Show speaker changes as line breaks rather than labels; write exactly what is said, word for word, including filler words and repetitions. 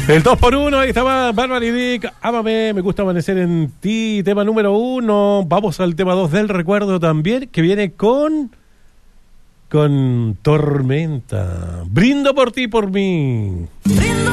El dos por uno, ahí estaba Bárbara y Dick, Ámame, me gusta amanecer en ti, tema número uno. Vamos al tema dos del recuerdo también, que viene con... Con Tormenta. Brindo por ti, por mí. Brindo.